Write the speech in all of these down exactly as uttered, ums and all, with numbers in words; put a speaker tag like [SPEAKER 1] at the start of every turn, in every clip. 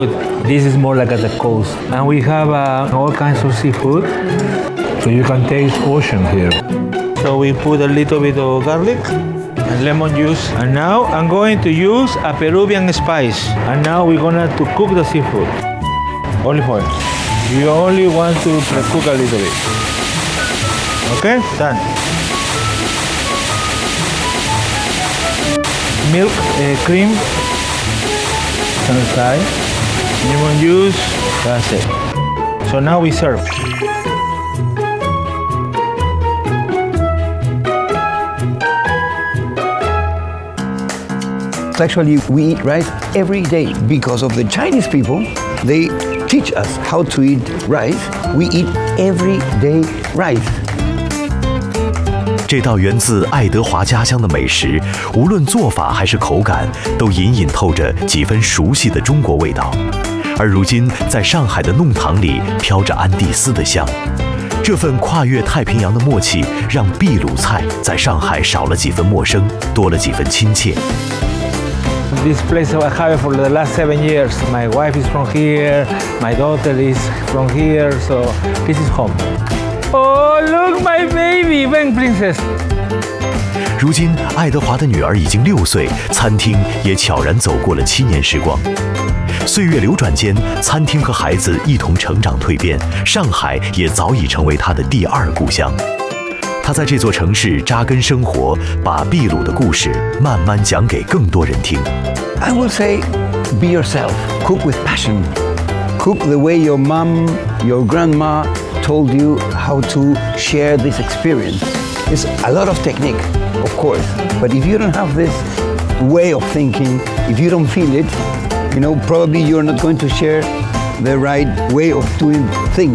[SPEAKER 1] This is more like at the coast. And we have uh, all kinds of seafood. So you can taste ocean here. So we put a little bit of garlic and lemon juice. And now I'm going to use a Peruvian spice. And now we're gonna to cook the seafood. Olive oil. You only want to cook a little bit. Okay, done. Milk, uh, cream, on side. Lemon juice, that's it. So now we serve.
[SPEAKER 2] Actually, we eat rice every day because of the Chinese people. They teach us how to eat rice. We eat every day rice.
[SPEAKER 3] 这道源自爱德华家乡的美食，无论做法还是口感，都隐隐透着几分熟悉的中国味道。而如今，在上海的弄堂里飘着安第斯的香，这份跨越太平洋的默契，让秘鲁菜在上海少了几分陌生，多了几分亲切。
[SPEAKER 1] This place I have for the last seven years. My wife is from here, my daughter is from here, so this is home. Oh, look, my baby, Ben Princess.
[SPEAKER 3] 如今，爱德华的女儿已经六岁，餐厅也悄然走过了七年时光。岁月流转间，餐厅和孩子一同成长蜕变，上海也早已成为他的第二故乡。他在这座城市扎根生活，把秘鲁的故事慢慢讲给更多人听。
[SPEAKER 2] I will say, be yourself. Cook with passion. Cook the way your mom, your grandma told you how to share this experience. It's a lot of technique, of course, but if you don't have this way of thinking, if you don't feel it, you know, probably you're not going to share the right way of doing things.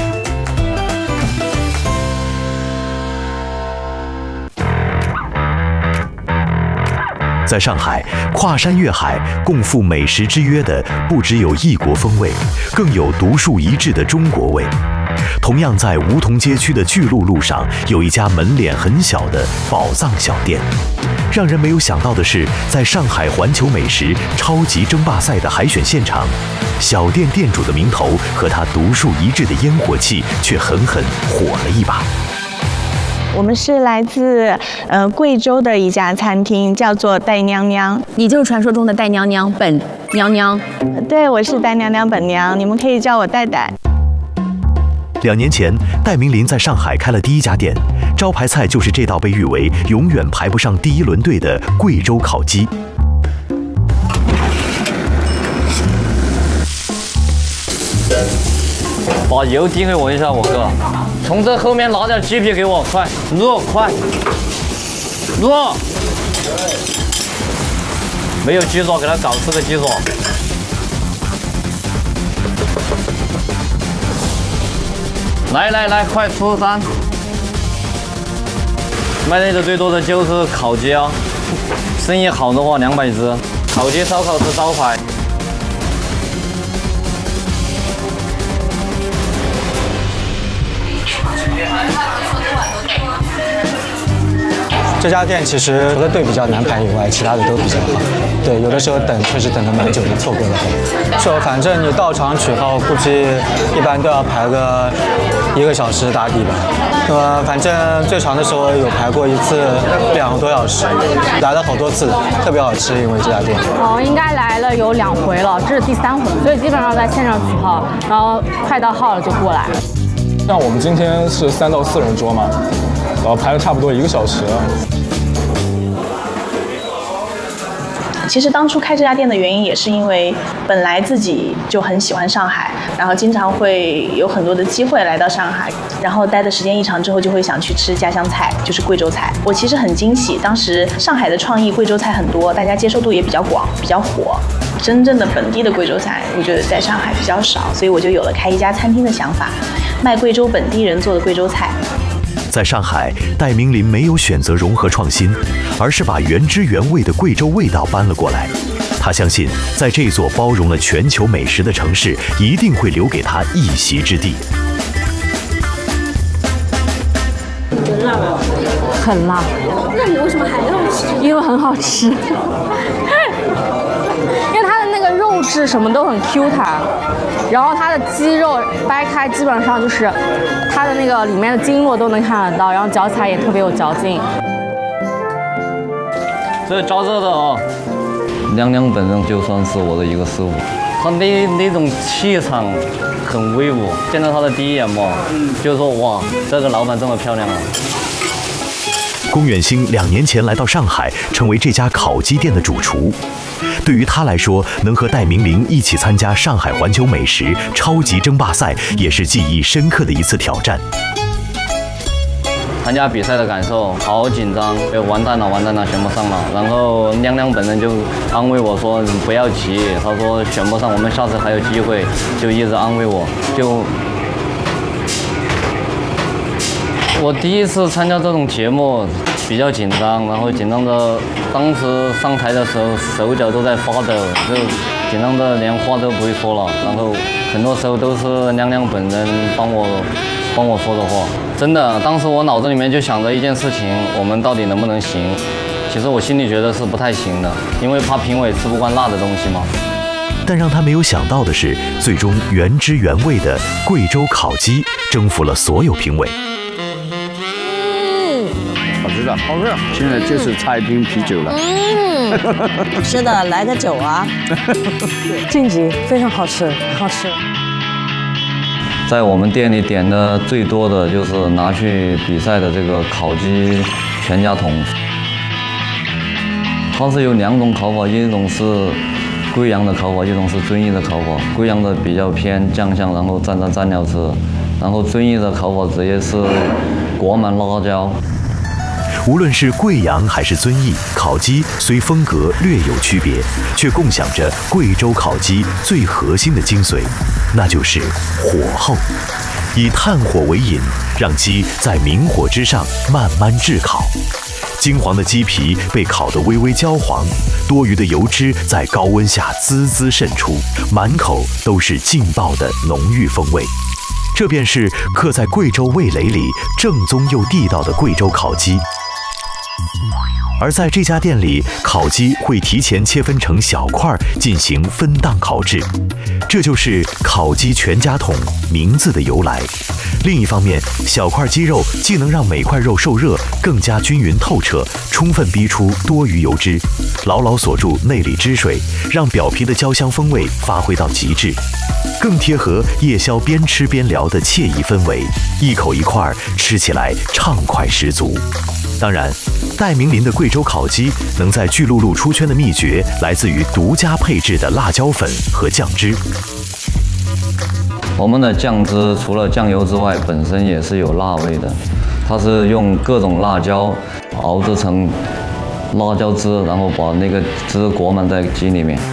[SPEAKER 3] 在上海，跨山越海、共赴美食之约的不只有异国风味，更有独树一帜的中国味。同样在梧桐街区的巨鹿路上，有一家门脸很小的宝藏小店。让人没有想到的是，在上海环球美食超级争霸赛的海选现场，小店店主的名头和他独树一帜的烟火气，却狠狠火了一把。
[SPEAKER 4] 我们是来自呃贵州的一家餐厅，叫做戴娘娘。
[SPEAKER 5] 你就是传说中的戴娘娘本娘娘。
[SPEAKER 4] 对，我是戴娘娘本娘，你们可以叫我戴戴。
[SPEAKER 3] 两年前，戴明林在上海开了第一家店，招牌菜就是这道被誉为永远排不上第一轮队的贵州烤鸡。
[SPEAKER 6] 把油递给我一下，我哥。从这后面拿点鸡皮给我，快，录快，录。没有鸡爪，给他搞四个鸡爪。来来来，快出单。卖的最多的就是烤鸡啊，生意好的话两百只。烤鸡烧烤是招牌。
[SPEAKER 7] 这家店其实除了队比较难排以外，其他的都比较好。对，有的时候等确实等了蛮久的，错过了很。说反正你到场取号，估计一般都要排个一个小时打底吧。呃，反正最长的时候有排过一次两个多小时，来了好多次，特别好吃，因为这家店。
[SPEAKER 5] 哦，应该来了有两回了，这是第三回，所以基本上在线上取号，然后快到号了就过来。
[SPEAKER 8] 像我们今天是三到四人桌嘛，然后排了差不多一个小时。
[SPEAKER 9] 其实当初开这家店的原因也是因为本来自己就很喜欢上海，然后经常会有很多的机会来到上海，然后待的时间一长之后就会想去吃家乡菜，就是贵州菜。我其实很惊喜，当时上海的创意贵州菜很多，大家接受度也比较广，比较火。真正的本地的贵州菜，我觉得在上海比较少，所以我就有了开一家餐厅的想法，卖贵州本地人做的贵州菜。
[SPEAKER 3] 在上海，戴明林没有选择融合创新，而是把原汁原味的贵州味道搬了过来。他相信，在这座包容了全球美食的城市，一定会留给他一席之地。
[SPEAKER 5] 辣吗？很辣。
[SPEAKER 10] 那你为什么还要吃？
[SPEAKER 5] 因为很好吃。因为它的那个肉质什么都很 Q 弹，然后它的鸡肉掰开基本上就是它的那个里面的经络都能看得到，然后嚼起来也特别有嚼劲。
[SPEAKER 6] 这招热的哦，娘娘本人就算是我的一个师傅，他那那种气场很威武。见到他的第一眼嘛，就说哇，这个老板这么漂亮啊。
[SPEAKER 3] 龚远兴两年前来到上海，成为这家烤鸡店的主厨。对于他来说，能和戴明林一起参加上海环球美食超级争霸赛，也是记忆深刻的一次挑战。
[SPEAKER 6] 参加比赛的感受好紧张，就完蛋了，完蛋了，选不上了。然后娘娘本人就安慰我说：“你不要急。”他说选不上，我们下次还有机会，就一直安慰我。就我第一次参加这种节目，比较紧张，然后紧张的，当时上台的时候手脚都在发抖，就紧张的连话都不会说了。然后很多时候都是娘娘本人帮我。帮我说的话，真的，当时我脑子里面就想着一件事情，我们到底能不能行？其实我心里觉得是不太行的，因为怕评委吃不惯辣的东西嘛。
[SPEAKER 3] 但让他没有想到的是，最终原汁原味的贵州烤鸡征服了所有评委。
[SPEAKER 10] 嗯，
[SPEAKER 11] 好吃的，好吃。现在就是差一瓶啤酒了。
[SPEAKER 10] 嗯，是的，来个酒啊。
[SPEAKER 12] 晋级，非常好吃，好吃。
[SPEAKER 6] 在我们店里点的最多的就是拿去比赛的这个烤鸡全家桶，它是有两种烤法，一种是贵阳的烤法，一种是遵义的烤法。贵阳的比较偏酱香，然后蘸着蘸料吃，然后遵义的烤法直接是裹满辣椒。
[SPEAKER 3] 无论是贵阳还是遵义，烤鸡虽风格略有区别，却共享着贵州烤鸡最核心的精髓，那就是火候。以炭火为引，让鸡在明火之上慢慢炙烤。金黄的鸡皮被烤得微微焦黄，多余的油脂在高温下滋滋渗出，满口都是劲爆的浓郁风味。这便是刻在贵州味蕾里正宗又地道的贵州烤鸡。而在这家店里，烤鸡会提前切分成小块进行分档烤制，这就是烤鸡全家桶名字的由来。另一方面，小块鸡肉既能让每块肉受热，更加均匀透彻，充分逼出多余油脂，牢牢锁住内里汁水，让表皮的焦香风味发挥到极致，更贴合夜宵边吃边聊的惬意氛围，一口一块，吃起来畅快十足。当然，戴明林的贵州烤鸡能在巨鹿路出圈的秘诀，来自于独家配置的辣椒粉和酱汁。
[SPEAKER 6] 我们的酱汁除了酱油之外，本身也是有辣味的，它是用各种辣椒熬制成辣椒汁，然后把那个汁裹满在鸡里面。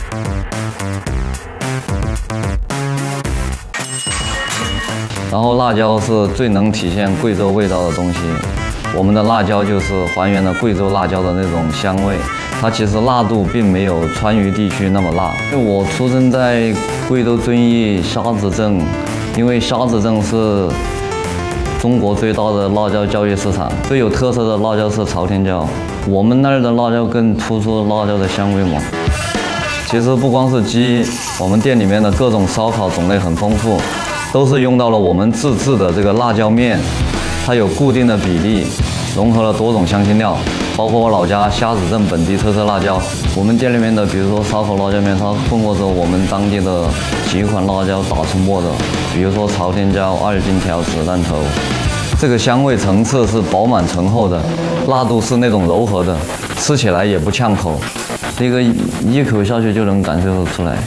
[SPEAKER 6] 然后辣椒是最能体现贵州味道的东西。我们的辣椒就是还原了贵州辣椒的那种香味，它其实辣度并没有川渝地区那么辣。因为我出生在贵州遵义沙子镇，因为沙子镇是中国最大的辣椒交易市场，最有特色的辣椒是朝天椒，我们那儿的辣椒更突出辣椒的香味嘛。其实不光是鸡，我们店里面的各种烧烤种类很丰富，都是用到了我们自制的这个辣椒面。它有固定的比例，融合了多种香辛料，包括我老家虾子镇本地特色辣椒。我们店里面的，比如说烧烤辣椒面，它混合着我们当地的几款辣椒打成沫的，比如说朝天椒、二荆条、子弹头。这个香味层次是饱满醇厚的，辣度是那种柔和的，吃起来也不呛口，这个一口下去就能感受出来。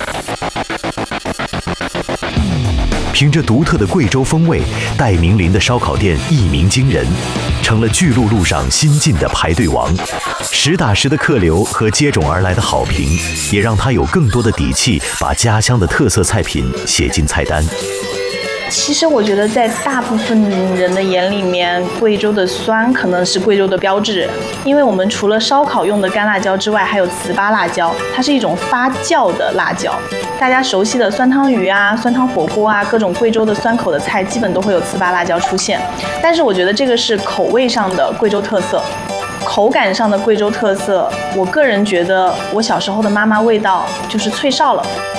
[SPEAKER 3] 凭着独特的贵州风味，戴明林的烧烤店一鸣惊人，成了巨鹿路上新晋的排队王。实打实的客流和接踵而来的好评，也让他有更多的底气把家乡的特色菜品写进菜单。
[SPEAKER 9] 其实我觉得在大部分人的眼里面，贵州的酸可能是贵州的标志，因为我们除了烧烤用的干辣椒之外，还有糍粑辣椒，它是一种发酵的辣椒。大家熟悉的酸汤鱼啊、酸汤火锅啊，各种贵州的酸口的菜，基本都会有糍粑辣椒出现。但是我觉得这个是口味上的贵州特色。 口感上的贵州特色，我个人觉得我小时候的妈妈味道就是脆哨了。